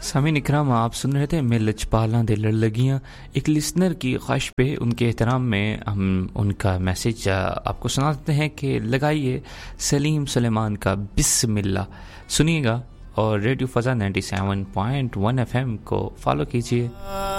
सामीन इकराम, आप सुन रहे थे मैं लचपाला दे लड़ लगियाँ। एक लिसनर की ख्वाहिश पे उनके एहतराम में हम उनका मैसेज आपको सुना देते हैं कि लगाइए सलीम सुलेमान का बिस्मिल्लाह, सुनिएगा और रेडियो फ़ज़ा 97.1 FM को फॉलो कीजिए।